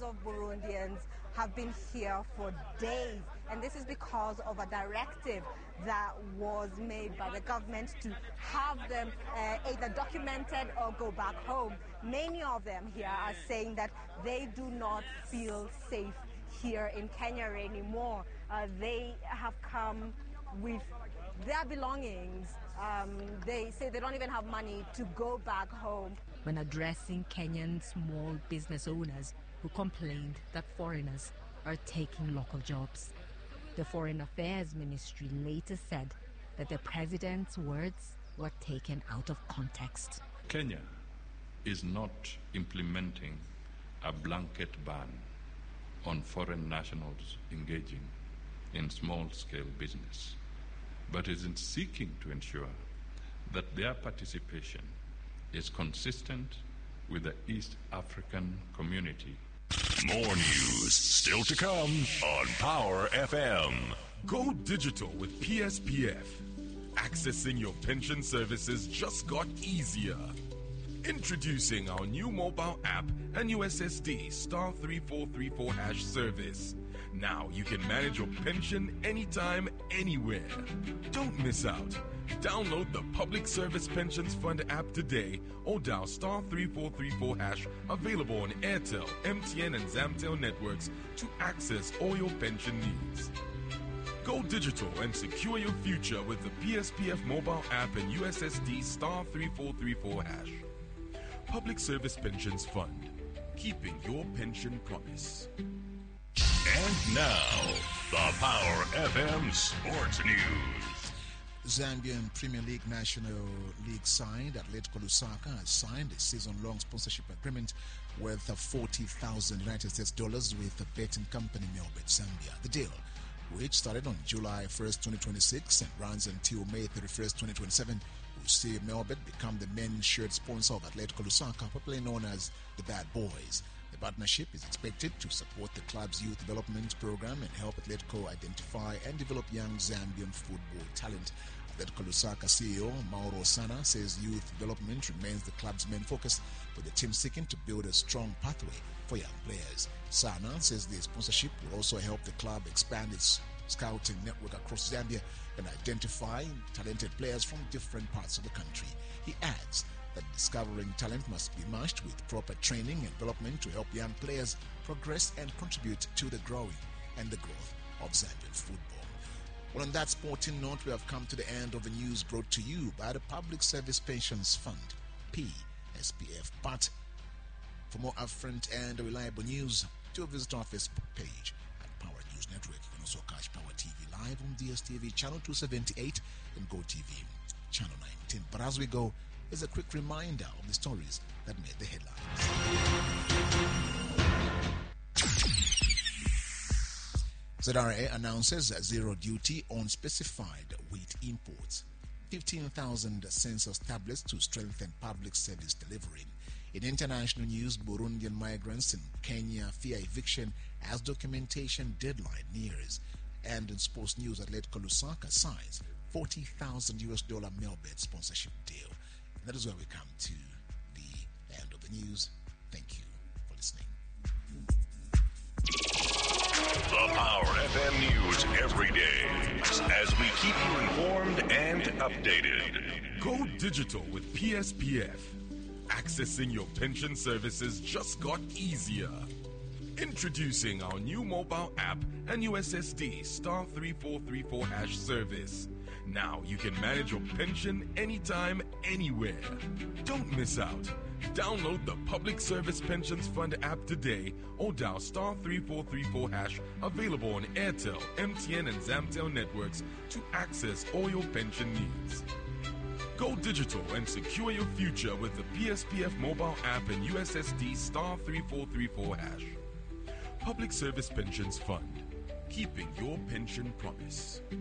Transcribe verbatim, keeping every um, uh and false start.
thousands of Burundians have been here for days, and this is because of a directive that was made by the government to have them uh, either documented or go back home. Many of them here are saying that they do not feel safe here in Kenya anymore. Uh, they have come with their belongings. Um, they say they don't even have money to go back home. When addressing Kenyan small business owners who complained that foreigners are taking local jobs, the Foreign Affairs Ministry later said that the president's words were taken out of context. Kenya is not implementing a blanket ban on foreign nationals engaging in small-scale business, but is seeking to ensure that their participation is consistent with the East African community. More news still to come on Power F M. Go digital with P S P F. Accessing your pension services just got easier. Introducing our new mobile app and U S S D star three four three four hash service. Now you can manage your pension anytime, anywhere. Don't miss out. Download the Public Service Pensions Fund app today or dial star three four three four hash, available on Airtel, M T N and Zamtel networks to access all your pension needs. Go digital and secure your future with the P S P F mobile app and U S S D star three four three four hash. Public Service Pensions Fund, keeping your pension promise. And now, the Power F M Sports News. Zambian Premier League National League side Atletico Lusaka has signed a season-long sponsorship agreement worth forty thousand United States dollars with the betting company Melbet Zambia. The deal, which started on July first, twenty twenty-six and runs until May thirty-first, twenty twenty-seven, will see Melbet become the main shirt sponsor of Atletico Lusaka, popularly known as the Bad Boys. The partnership is expected to support the club's youth development program and help Atletico identify and develop young Zambian football talent. Atletico Lusaka C E O Mauro Sana says youth development remains the club's main focus, with the team seeking to build a strong pathway for young players. Sana says the sponsorship will also help the club expand its scouting network across Zambia and identify talented players from different parts of the country. He adds that discovering talent must be matched with proper training and development to help young players progress and contribute to the growing and the growth of Zambian football. Well, on that sporting note, we have come to the end of the news brought to you by the Public Service Pensions Fund, P S P F. But for more upfront and reliable news, do visit our Facebook page at Power News Network. You can also catch Power T V live on D S T V channel two seventy-eight and GoTV channel nineteen. But as we go, here's a quick reminder of the stories that made the headlines. Z R A announces zero duty on specified wheat imports. fifteen thousand census tablets to strengthen public service delivery. In international news, Burundian migrants in Kenya fear eviction as documentation deadline nears. And in sports news, Atletico Lusaka signs forty thousand U S dollar Melbet sponsorship deal. And that is where we come to the end of the news. Thank you for listening. The Power F M News every day, as we keep you informed and updated. Go digital with P S P F. Accessing your pension services just got easier. Introducing our new mobile app and U S S D star three four three four hash service. Now you can manage your pension anytime, anywhere. Don't miss out. Download the Public Service Pensions Fund app today or dial star three four three four hash, available on Airtel, M T N and Zamtel networks to access all your pension needs. Go digital and secure your future with the P S P F mobile app and U S S D star three four three four hash. Public Service Pensions Fund, keeping your pension promise.